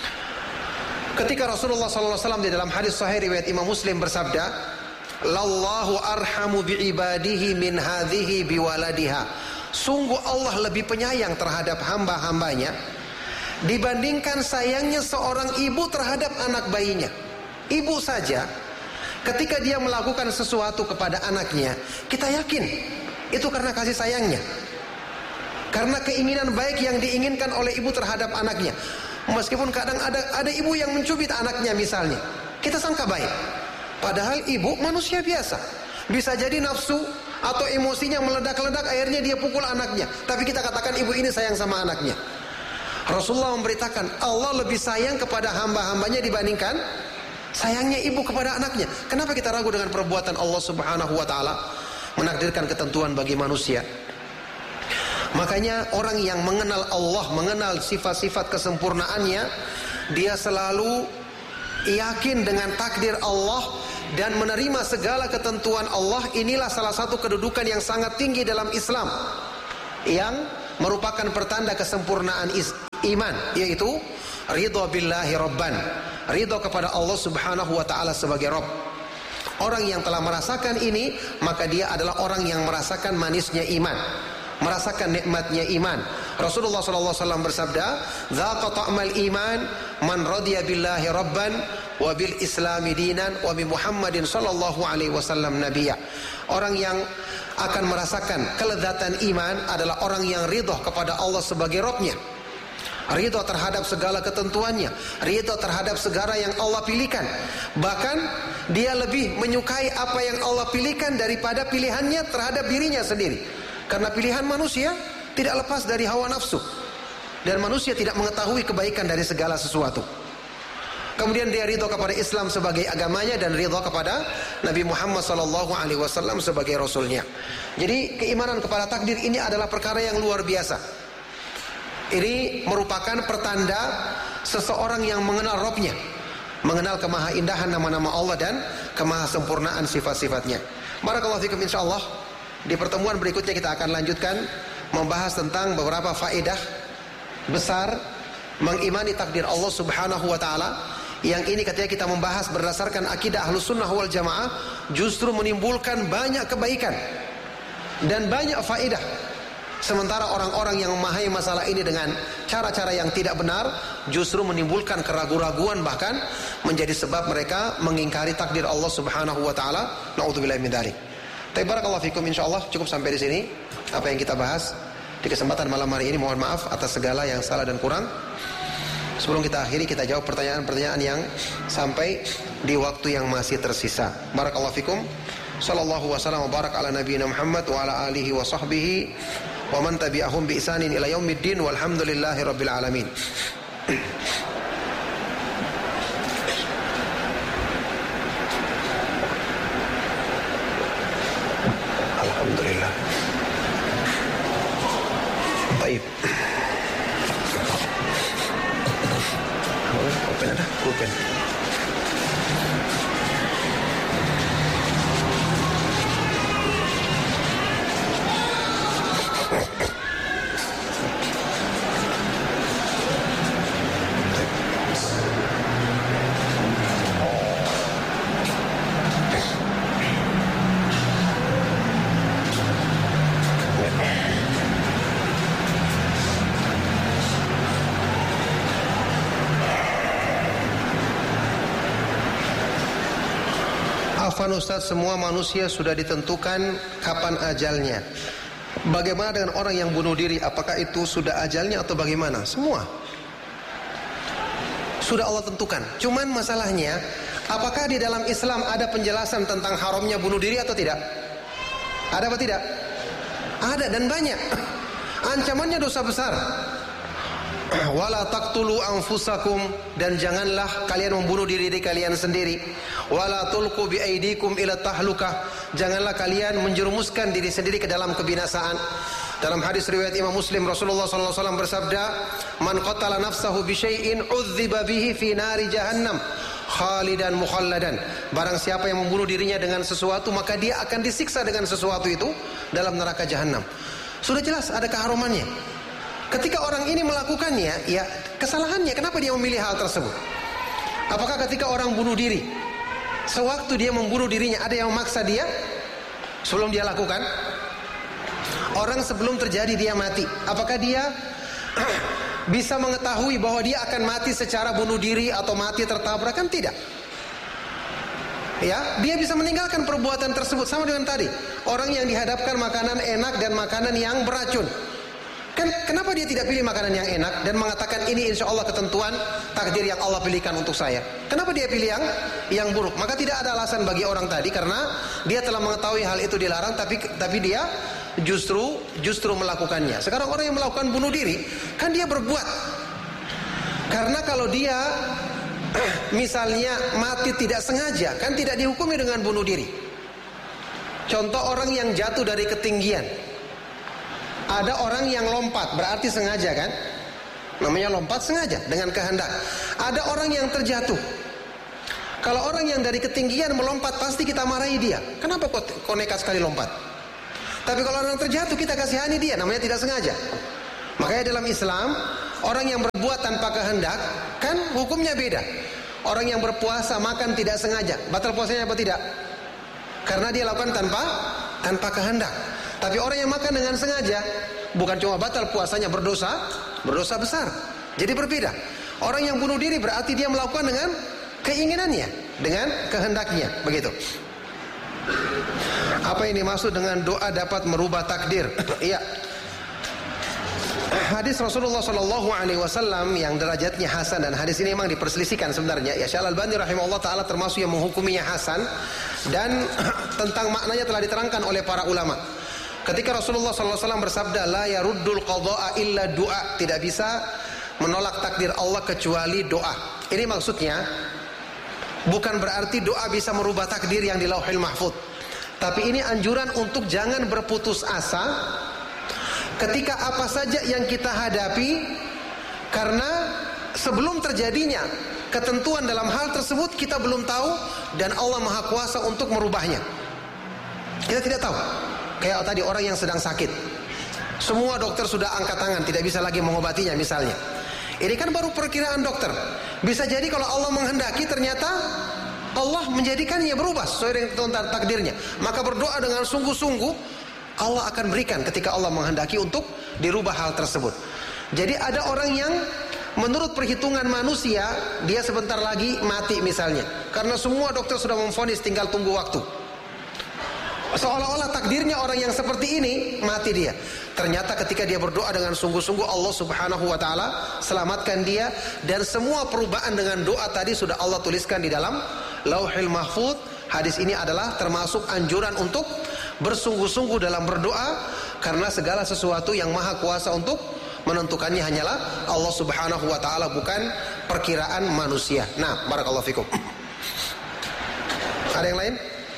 ketika Rasulullah SAW di dalam hadis sahih riwayat Imam Muslim bersabda, "Lallahu arhamu bi'ibadihi min hadhihi biwaladiha." Sungguh Allah lebih penyayang terhadap hamba-hambanya dibandingkan sayangnya seorang ibu terhadap anak bayinya. Ibu saja ketika dia melakukan sesuatu kepada anaknya, kita yakin itu karena kasih sayangnya, karena keinginan baik yang diinginkan oleh ibu terhadap anaknya. Meskipun kadang ada ibu yang mencubit anaknya misalnya, kita sangka baik, padahal ibu manusia biasa. Bisa jadi nafsu atau emosinya meledak-ledak, akhirnya dia pukul anaknya, tapi kita katakan ibu ini sayang sama anaknya. Rasulullah memberitakan Allah lebih sayang kepada hamba-hambanya dibandingkan sayangnya ibu kepada anaknya. Kenapa kita ragu dengan perbuatan Allah Subhanahu wa taala menakdirkan ketentuan bagi manusia? Makanya orang yang mengenal Allah, mengenal sifat-sifat kesempurnaannya, dia selalu yakin dengan takdir Allah dan menerima segala ketentuan Allah. Inilah salah satu kedudukan yang sangat tinggi dalam Islam, yang merupakan pertanda kesempurnaan iman, yaitu ridha billahi rabban, ridha kepada Allah Subhanahu wa taala sebagai Rabb. Orang yang telah merasakan ini, maka dia adalah orang yang merasakan manisnya iman, merasakan nikmatnya iman. Rasulullah SAW bersabda, "Dzaqa ta'mal iman man radiya billahi rabban wa bil islami dinan wa bi Muhammadin sallallahu alaihi wasallam nabiyya." Orang yang akan merasakan kelezatan iman adalah orang yang ridha kepada Allah sebagai Rabbnya, ridha terhadap segala ketentuannya, ridha terhadap segala yang Allah pilihkan. Bahkan dia lebih menyukai apa yang Allah pilihkan daripada pilihannya terhadap dirinya sendiri. Karena pilihan manusia tidak lepas dari hawa nafsu, dan manusia tidak mengetahui kebaikan dari segala sesuatu. Kemudian dia ridha kepada Islam sebagai agamanya dan ridha kepada Nabi Muhammad SAW sebagai Rasulnya. Jadi keimanan kepada takdir ini adalah perkara yang luar biasa. Ini merupakan pertanda seseorang yang mengenal Rabbnya, mengenal kemahaindahan nama-nama Allah dan kemahasempurnaan sifat-sifatnya. Barakallahu fikum. Insyaallah di pertemuan berikutnya kita akan lanjutkan membahas tentang beberapa faedah besar mengimani takdir Allah Subhanahu wa taala, yang ini ketika kita membahas berdasarkan akidah Ahlus Sunnah wal Jamaah justru menimbulkan banyak kebaikan dan banyak faedah. Sementara orang-orang yang memahami masalah ini dengan cara-cara yang tidak benar justru menimbulkan keraguan-raguan, bahkan menjadi sebab mereka mengingkari takdir Allah Subhanahu wa taala. Nauzubillahi min dzalik. Barakallahu fikum. Insyaallah cukup sampai di sini apa yang kita bahas di kesempatan malam hari ini. Mohon maaf atas segala yang salah dan kurang. Sebelum kita akhiri, kita jawab pertanyaan-pertanyaan yang sampai di waktu yang masih tersisa. Barakallahu fikum. Sallallahu wasallam wa barak ala nabiyina Muhammad wa ala alihi wa sahbihi wa man tabi'ahum bi ihsanin ila yaumiddin walhamdulillahi rabbil alamin. Alhamdulillah. Baik. Pulpen ada? Pulpen. Afwan Ustaz, semua manusia sudah ditentukan kapan ajalnya. Bagaimana dengan orang yang bunuh diri? Apakah itu sudah ajalnya atau bagaimana? Semua sudah Allah tentukan. Cuman masalahnya, apakah di dalam Islam ada penjelasan tentang haramnya bunuh diri atau tidak? Ada apa tidak? Ada, dan banyak. Ancamannya dosa besar. Wala taqtulu anfusakum, dan janganlah kalian membunuh diri kalian sendiri. Wala tulqu biaidikum ila tahlukah, janganlah kalian menjerumuskan diri sendiri ke dalam kebinasaan. Dalam hadis riwayat Imam Muslim, Rasulullah SAW bersabda, "Man qatala nafsahu bi syai'in udziba bihi fi nari jahannam khalidan mukhalladan. Barang siapa yang membunuh dirinya dengan sesuatu, maka dia akan disiksa dengan sesuatu itu dalam neraka jahanam. Sudah jelas ada keharumannya. Ketika orang ini melakukannya, ya kesalahannya, kenapa dia memilih hal tersebut? Apakah ketika orang bunuh diri, sewaktu dia membunuh dirinya, ada yang memaksa dia sebelum dia lakukan? Orang sebelum terjadi dia mati, apakah dia bisa mengetahui bahwa dia akan mati secara bunuh diri atau mati tertabrak? Kan tidak. Ya, dia bisa meninggalkan perbuatan tersebut. Sama dengan tadi, orang yang dihadapkan makanan enak dan makanan yang beracun. Kan kenapa dia tidak pilih makanan yang enak dan mengatakan ini insya Allah ketentuan takdir yang Allah pilihkan untuk saya? Kenapa dia pilih yang buruk? Maka tidak ada alasan bagi orang tadi, karena dia telah mengetahui hal itu dilarang, tapi dia justru melakukannya. Sekarang orang yang melakukan bunuh diri, kan dia berbuat. Karena kalau dia misalnya mati tidak sengaja, kan tidak dihukumi dengan bunuh diri. Contoh orang yang jatuh dari ketinggian. Ada orang yang lompat, berarti sengaja kan? Namanya lompat sengaja, dengan kehendak. Ada orang yang terjatuh. Kalau orang yang dari ketinggian melompat, pasti kita marahi dia. Kenapa kok nekat sekali lompat? Tapi kalau orang terjatuh, kita kasihani dia, namanya tidak sengaja. Makanya dalam Islam, orang yang berbuat tanpa kehendak, kan hukumnya beda. Orang yang berpuasa makan tidak sengaja, batal puasanya apa tidak? Karena dia lakukan tanpa kehendak. Tapi orang yang makan dengan sengaja, bukan cuma batal puasanya, berdosa besar. Jadi berbeda. Orang yang bunuh diri berarti dia melakukan dengan keinginannya, dengan kehendaknya, begitu. Apa yang dimaksud dengan doa dapat merubah takdir? Iya. Hadis Rasulullah SAW yang derajatnya hasan, dan hadis ini memang diperselisihkan sebenarnya. Ya, Syekh Al-Albani rahimahullah taala termasuk yang menghukuminya hasan, dan tentang maknanya telah diterangkan oleh para ulama. Ketika Rasulullah SAW bersabda, la yaruddul qadha'a illa du'a, tidak bisa menolak takdir Allah kecuali doa. Ini maksudnya bukan berarti doa bisa merubah takdir yang di Lauhil Mahfuz. Tapi ini anjuran untuk jangan berputus asa ketika apa saja yang kita hadapi, karena sebelum terjadinya ketentuan dalam hal tersebut kita belum tahu, dan Allah Maha Kuasa untuk merubahnya. Kita tidak tahu. Kayak tadi orang yang sedang sakit, semua dokter sudah angkat tangan, tidak bisa lagi mengobatinya misalnya. Ini kan baru perkiraan dokter. Bisa jadi kalau Allah menghendaki, ternyata Allah menjadikannya berubah sesuai dengan ketentuan takdirnya. Maka berdoa dengan sungguh-sungguh, Allah akan berikan ketika Allah menghendaki untuk dirubah hal tersebut. Jadi ada orang yang menurut perhitungan manusia, dia sebentar lagi mati misalnya, karena semua dokter sudah memvonis tinggal tunggu waktu. Seolah-olah takdirnya orang yang seperti ini mati dia. Ternyata ketika dia berdoa dengan sungguh-sungguh, Allah Subhanahu wa taala selamatkan dia, dan semua perubahan dengan doa tadi sudah Allah tuliskan di dalam Lauhil Mahfuz. Hadis ini adalah termasuk anjuran untuk bersungguh-sungguh dalam berdoa, karena segala sesuatu yang Maha Kuasa untuk menentukannya hanyalah Allah Subhanahu wa taala, bukan perkiraan manusia. Nah, barakallahu fikum. Ada yang lain?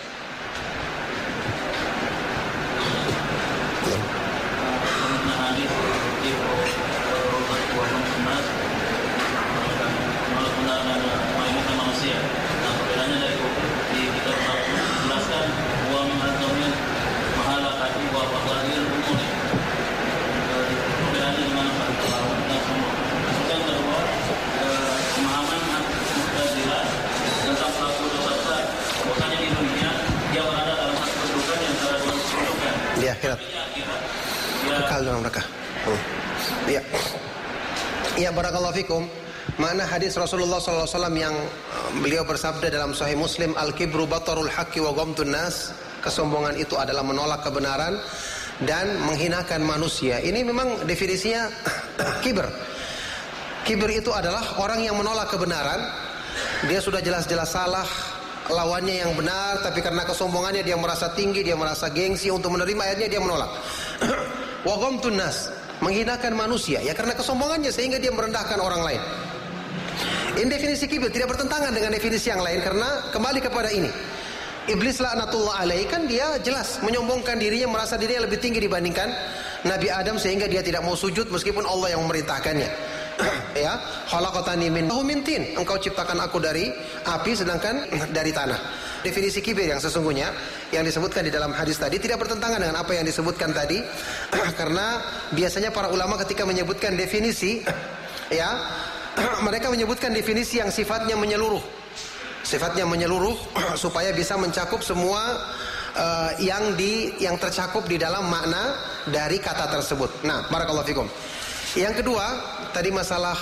Di akhirat kekal dalam neraka. Iya. Iya, barakallahu fikum. Mana hadis Rasulullah SAW yang beliau bersabda dalam Sahih Muslim, al-kibru batarul haqqi wa ghamtun nas, kesombongan itu adalah menolak kebenaran dan menghinakan manusia. Ini memang definisinya kibir. Kibir itu adalah orang yang menolak kebenaran. Dia sudah jelas-jelas salah, lawannya yang benar, tapi karena kesombongannya dia merasa tinggi, dia merasa gengsi untuk menerima, akhirnya dia menolak. Wa ghamtun nas, menghinakan manusia, ya karena kesombongannya sehingga dia merendahkan orang lain. Ini definisi kibir, tidak bertentangan dengan definisi yang lain, karena kembali kepada ini. Iblis laknatullah alaihi, kan dia jelas menyombongkan dirinya, merasa dirinya lebih tinggi dibandingkan Nabi Adam, sehingga dia tidak mau sujud meskipun Allah yang memerintahkannya. ya, khalaqtani min tin, engkau ciptakan aku dari api sedangkan dari tanah. Definisi kibir yang sesungguhnya yang disebutkan di dalam hadis tadi tidak bertentangan dengan apa yang disebutkan tadi karena biasanya para ulama ketika menyebutkan definisi ya, mereka menyebutkan definisi yang sifatnya menyeluruh. Sifatnya menyeluruh supaya bisa mencakup semua yang tercakup di dalam makna dari kata tersebut. Nah, barakallahu fikum. Yang kedua, tadi masalah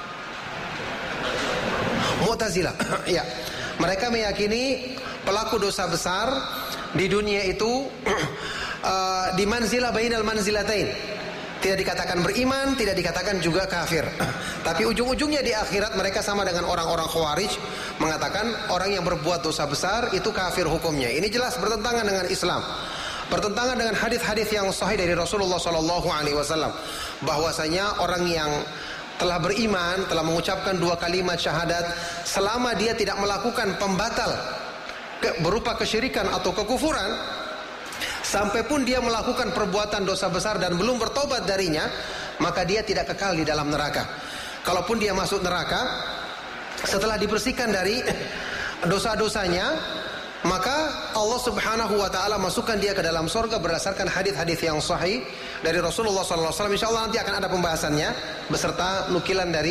Mu'tazilah. Ya, mereka meyakini pelaku dosa besar di dunia itu di manzilah bainal manzilatain. Tidak dikatakan beriman, tidak dikatakan juga kafir. Tapi ujung-ujungnya di akhirat mereka sama dengan orang-orang Khawarij, mengatakan orang yang berbuat dosa besar itu kafir hukumnya. Ini jelas bertentangan dengan Islam, bertentangan dengan hadis-hadis yang sahih dari Rasulullah SAW, bahwasanya orang yang telah beriman, telah mengucapkan 2 kalimat syahadat, selama dia tidak melakukan pembatal berupa kesyirikan atau kekufuran, sampai pun dia melakukan perbuatan dosa besar dan belum bertobat darinya, maka dia tidak kekal di dalam neraka. Kalaupun dia masuk neraka setelah dibersihkan dari dosa-dosanya, maka Allah Subhanahu wa taala masukkan dia ke dalam surga berdasarkan hadis-hadis yang sahih dari Rasulullah SAW. Insyaallah nanti akan ada pembahasannya beserta nukilan dari